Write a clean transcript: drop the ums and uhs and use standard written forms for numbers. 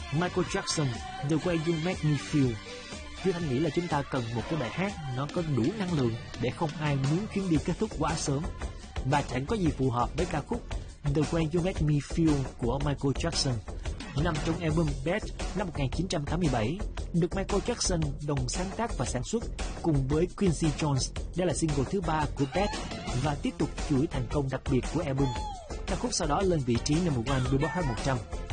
Michael Jackson, The Way You Make Me Feel. Duy Thanh nghĩ là chúng ta cần một cái bài hát nó có đủ năng lượng để không ai muốn chuyến đi kết thúc quá sớm. Và chẳng có gì phù hợp với ca khúc The Way You Make Me Feel của Michael Jackson, nằm trong album Bad năm 1987, được Michael Jackson đồng sáng tác và sản xuất cùng với Quincy Jones. Đây là single thứ 3 của Bad và tiếp tục chuỗi thành công đặc biệt của album. Ca khúc sau đó lên vị trí number 1 Billboard Hot 100.